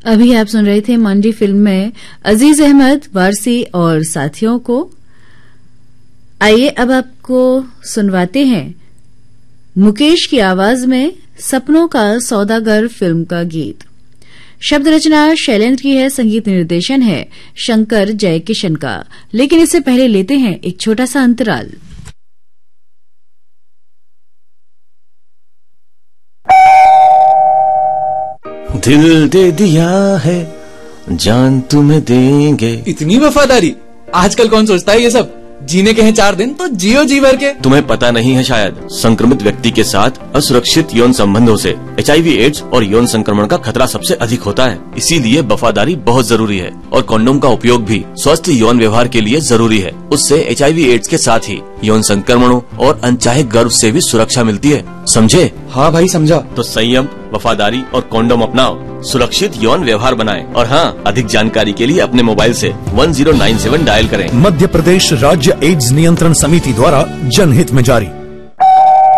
अभी आप सुन रहे थे मंडी फिल्म में अजीज अहमद, वारसी और साथियों को। आइए अब आपको सुनवाते हैं मुकेश की आवाज में सपनों का सौदागर फिल्म का गीत। शब्द रचना शैलेंद्र की है, संगीत निर्देशन है शंकर जयकिशन का। लेकिन इससे पहले लेते हैं एक छोटा सा अंतराल। दिल दे दिया है, जान तुम्हें देंगे। इतनी वफादारी आजकल कौन सोचता है ये सब। जीने के हैं 4 दिन तो जियो जी भर के। तुम्हें पता नहीं है शायद, संक्रमित व्यक्ति के साथ असुरक्षित यौन संबंधों से HIV एड्स और यौन संक्रमण का खतरा सबसे अधिक होता है। इसीलिए वफादारी बहुत जरूरी है और कंडोम का उपयोग भी स्वस्थ यौन व्यवहार के लिए जरूरी है। उससे HIV एड्स के साथ ही यौन संक्रमणों और अनचाहे गर्भ से भी सुरक्षा मिलती है। समझे? हाँ भाई समझा। तो संयम, वफादारी और कंडोम अपनाओ, सुरक्षित यौन व्यवहार बनाएं। और हाँ, अधिक जानकारी के लिए अपने मोबाइल से 1097 डायल करें। मध्य प्रदेश राज्य एड्स नियंत्रण समिति द्वारा जनहित में जारी।